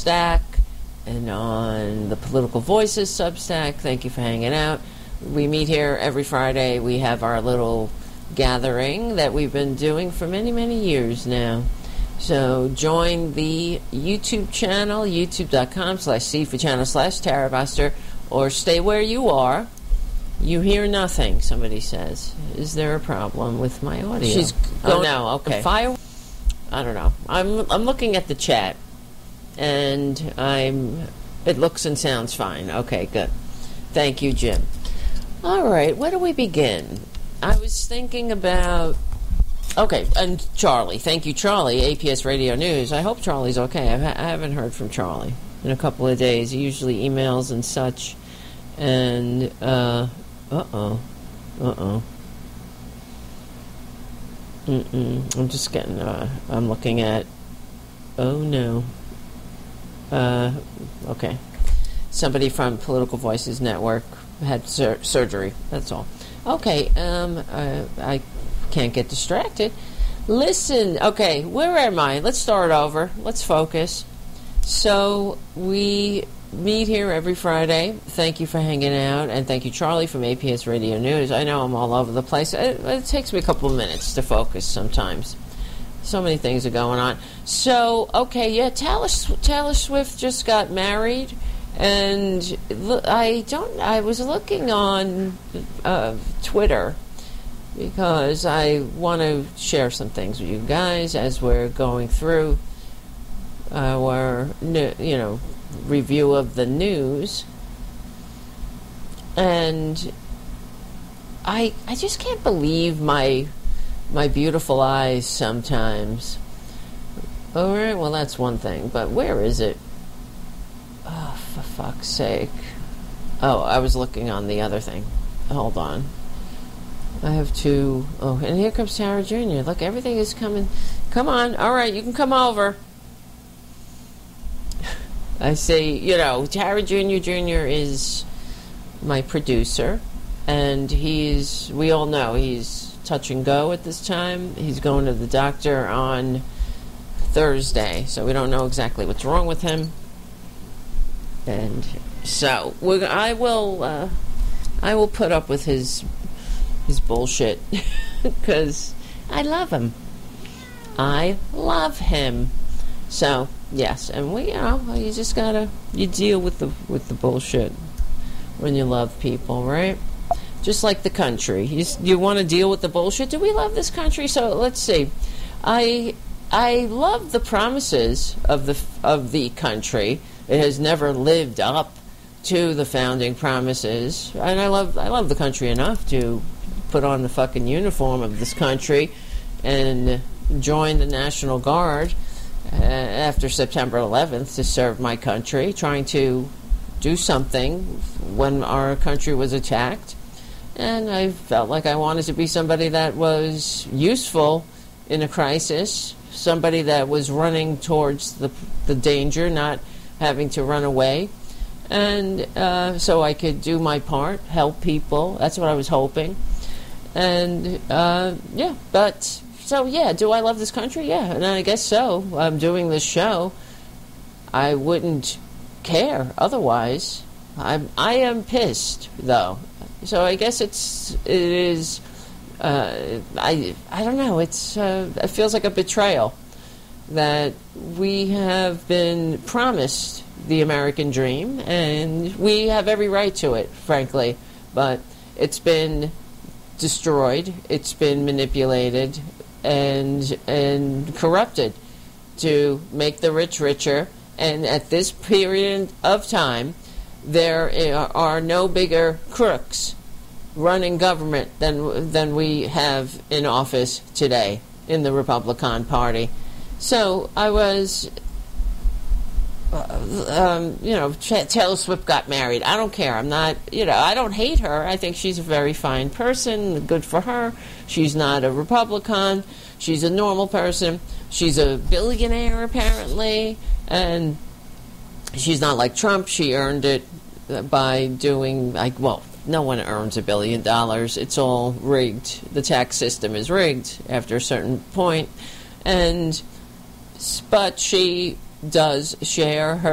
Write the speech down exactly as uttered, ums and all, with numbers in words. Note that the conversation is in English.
Substack and on the Political Voices Substack. Thank you for hanging out. We meet here every Friday. We have our little gathering that we've been doing for many, many years now. So join the YouTube channel, youtube.com slash C for channel slash Tarabuster, or stay where you are. You hear nothing, somebody says. Is there a problem with my audio? She's going, oh, no, okay. Fire? I don't know. I'm I'm looking at the chat, and I'm. It looks and sounds fine. Okay, good. Thank you, Jim. All right, where do we begin? I was thinking about... Okay, and Charlie. Thank you, Charlie, A P S Radio News. I hope Charlie's okay. I've ha- I haven't heard from Charlie in a couple of days. He usually emails and such. And, uh... Uh-oh. Uh-oh. Mm-mm. I'm just getting... Uh, I'm looking at... Oh, no. Uh, okay. Somebody from Political Voices Network had sur- surgery. That's all. Okay, um, uh, I can't get distracted. Listen, okay, where am I? Let's start over. Let's focus. So, we meet here every Friday. Thank you for hanging out, and thank you, Charlie, from A P S Radio News. I know I'm all over the place. It, it takes me a couple of minutes to focus sometimes. So many things are going on. So, okay, yeah, Taylor, Taylor Swift just got married, and look, I don't. I was looking on uh, Twitter because I want to share some things with you guys as we're going through our, you know, review of the news, and I I just can't believe my. My beautiful eyes sometimes. All right, well, that's one thing. But where is it? Oh, for fuck's sake. Oh, I was looking on the other thing. Hold on. I have to... Oh, and here comes Tara Junior Look, everything is coming. Come on. All right, you can come over. I say, you know, Tara Junior Junior is my producer. And he's... We all know he's... touch and go at this time. He's going to the doctor on Thursday, so we don't know exactly what's wrong with him. And so we're, I will, uh, I will put up with his his bullshit because I love him. I love him. So yes, and we, you know, you just gotta you deal with the with the bullshit when you love people, right? Just like the country. You, you want to deal with the bullshit? Do we love this country? So let's see. I I love the promises of the of the country. It has never lived up to the founding promises. And I love I love the country enough to put on the fucking uniform of this country and join the National Guard uh, after September eleventh to serve my country, trying to do something when our country was attacked. And I felt like I wanted to be somebody that was useful in a crisis, somebody that was running towards the the danger, not having to run away. And uh, so I could do my part, help people. That's what I was hoping. And, uh, yeah, but, so, yeah, do I love this country? Yeah, and I guess so. I'm doing this show. I wouldn't care otherwise. I'm, I am pissed, though. So I guess it's it is uh, I I don't know. It's uh, it feels like a betrayal that we have been promised the American dream, and we have every right to it, frankly. But it's been destroyed. It's been manipulated and and corrupted to make the rich richer. And at this period of time, there are no bigger crooks running government than than we have in office today in the Republican Party. So I was, uh, um, you know, Taylor Swift got married. I don't care. I'm not, you know, I don't hate her. I think she's a very fine person. Good for her. She's not a Republican. She's a normal person. She's a billionaire, apparently. And she's not like Trump. She earned it by doing, like, well, no one earns a billion dollars. It's all rigged. The tax system is rigged after a certain point. And, but she does share her